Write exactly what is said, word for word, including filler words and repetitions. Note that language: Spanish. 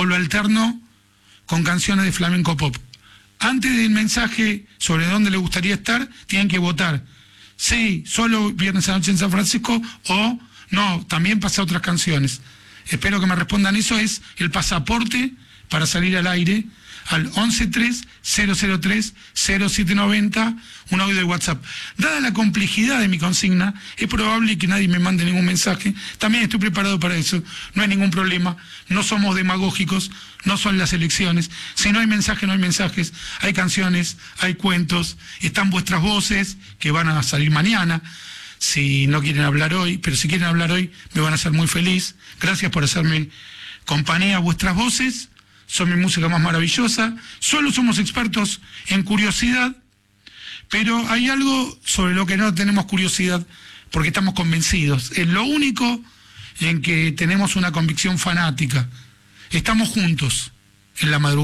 o lo alterno con canciones de flamenco pop. Antes del mensaje sobre dónde le gustaría estar, tienen que votar. Sí, solo Viernes a la Noche en San Francisco, o no, también pasa otras canciones. Espero que me respondan eso, es el pasaporte para salir al aire, al once tres cero cero tres cero siete noventa, un audio de WhatsApp. Dada la complejidad de mi consigna, es probable que nadie me mande ningún mensaje. También estoy preparado para eso, no hay ningún problema. No somos demagógicos, no son las elecciones. Si no hay mensaje, no hay mensajes. Hay canciones, hay cuentos, están vuestras voces que van a salir mañana. Si no quieren hablar hoy, pero si quieren hablar hoy, me van a hacer muy feliz. Gracias por hacerme compañía, vuestras voces son mi música más maravillosa. Solo somos expertos en curiosidad, pero hay algo sobre lo que no tenemos curiosidad, porque estamos convencidos. Es lo único en que tenemos una convicción fanática. Estamos juntos en la madrugada.